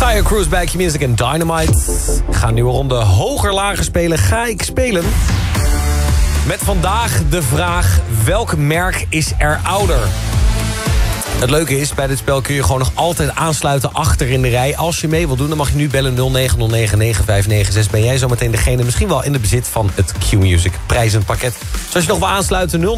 Taio Cruz bij Q-Music en Dynamite. Ik ga een nieuwe ronde hoger-lager spelen. Ga ik spelen? Met vandaag de vraag: welk merk is er ouder? Het leuke is, bij dit spel kun je gewoon nog altijd aansluiten achter in de rij. Als je mee wilt doen, dan mag je nu bellen 0909-9596. Ben jij zometeen degene misschien wel in de bezit van het Q-Music prijzenpakket. Dus als je nog wil aansluiten, 0909-9596.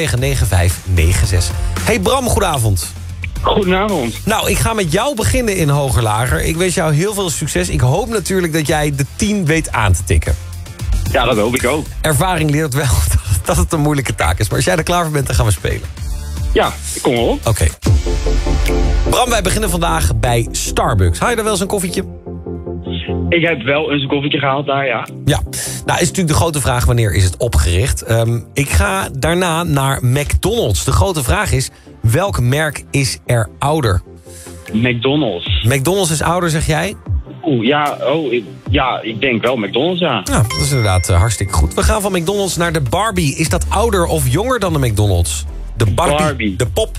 Hey Bram, goedenavond. Goedenavond. Nou, ik ga met jou beginnen in hoger-lager. Ik wens jou heel veel succes. Ik hoop natuurlijk dat jij de 10 weet aan te tikken. Ja, dat hoop ik ook. Ervaring leert wel dat het een moeilijke taak is. Maar als jij er klaar voor bent, dan gaan we spelen. Ja, ik kom erop. Oké. Bram, wij beginnen vandaag bij Starbucks. Haal je daar wel eens een koffietje? Ik heb wel eens een koffietje gehaald daar, ja. Ja. Nou, is natuurlijk de grote vraag: wanneer is het opgericht? Ik ga daarna naar McDonald's. De grote vraag is: welk merk is er ouder? McDonald's. McDonald's is ouder, zeg jij? Ik denk wel McDonald's, ja. Ja, dat is inderdaad hartstikke goed. We gaan van McDonald's naar de Barbie. Is dat ouder of jonger dan de McDonald's? De Barbie. De pop.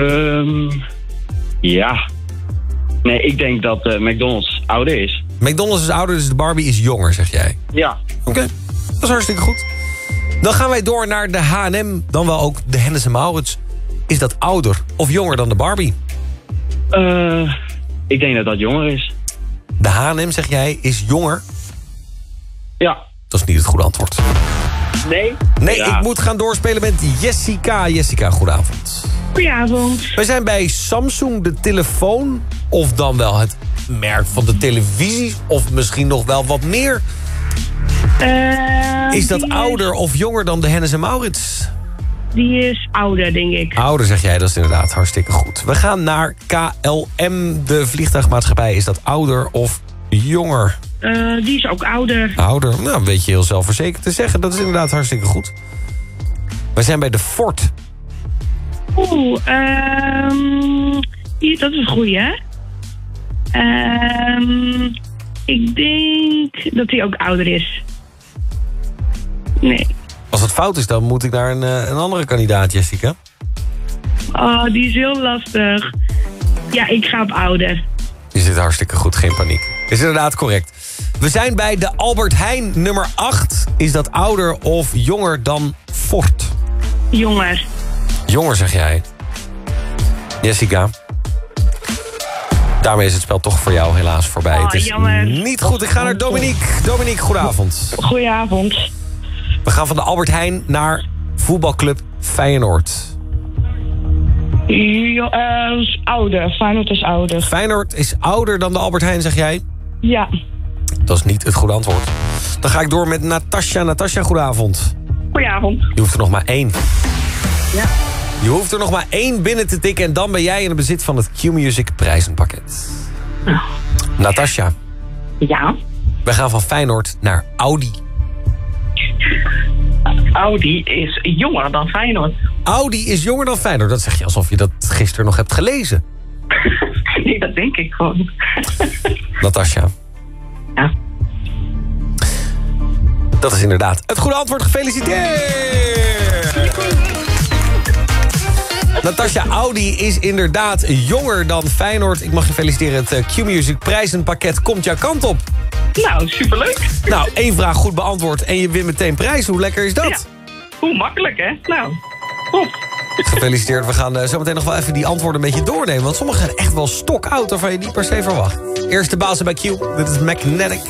Ja. Nee, ik denk dat McDonald's ouder is. McDonald's is ouder, dus de Barbie is jonger, zeg jij? Ja. Oké, dat is hartstikke goed. Dan gaan wij door naar de H&M, dan wel ook de Hennes & Mauritz. Is dat ouder of jonger dan de Barbie? Ik denk dat dat jonger is. De H&M, zeg jij, is jonger? Ja. Dat is niet het goede antwoord. Nee? Nee, Ja. ik moet gaan doorspelen met Jessica. Jessica, goedenavond. Goedenavond. Wij zijn bij Samsung, de telefoon. Of dan wel het merk van de televisie. Of misschien nog wel wat meer. Is dat ouder of jonger dan de Hennes & Mauritz? Die is ouder, denk ik. Ouder, zeg jij, dat is inderdaad hartstikke goed. We gaan naar KLM, de vliegtuigmaatschappij. Is dat ouder of jonger? Die is ook ouder. Ouder, nou, weet je heel zelfverzekerd te zeggen. Dat is inderdaad hartstikke goed. We zijn bij de Ford. Dat is een goeie, hè? Ik denk dat die ook ouder is. Nee. Als het fout is, dan moet ik naar een andere kandidaat, Jessica. Oh, die is heel lastig. Ja, ik ga op ouder. Je zit hartstikke goed, geen paniek. Is inderdaad correct. We zijn bij de Albert Heijn nummer 8. Is dat ouder of jonger dan Ford? Jonger. Jonger, zeg jij. Jessica. Daarmee is het spel toch voor jou helaas voorbij. Oh, het is jammer. niet goed. Ik ga naar Dominique. Dominique, goedenavond. Goedenavond. We gaan van de Albert Heijn naar voetbalclub Feyenoord. Is ouder. Feyenoord is ouder. Feyenoord is ouder dan de Albert Heijn, zeg jij? Ja. Dat is niet het goede antwoord. Dan ga ik door met Natasja. Natasja, goedenavond. Goedenavond. Je hoeft er nog maar 1. Ja. Je hoeft er nog maar 1 binnen te tikken en dan ben jij in het bezit van het Q-Music prijzenpakket. Natasja. Ja. We gaan van Feyenoord naar Audi. Audi is jonger dan Feyenoord. Audi is jonger dan Feyenoord. Dat zeg je alsof je dat gisteren nog hebt gelezen. Nee, dat denk ik gewoon. Natasja. Ja. Dat is inderdaad het goede antwoord. Gefeliciteerd! Natasja, Audi is inderdaad jonger dan Feyenoord. Ik mag je feliciteren. Het Q-Music prijzenpakket komt jouw kant op. Nou, superleuk. Nou, 1 vraag goed beantwoord en je wint meteen prijs. Hoe lekker is dat? Ja. Hoe makkelijk, hè? Nou, top. Gefeliciteerd. We gaan zo meteen nog wel even die antwoorden een beetje doornemen. Want sommige zijn echt wel stokoud waarvan je niet per se verwacht. Eerste bazen bij Q. Dit is Magnetic.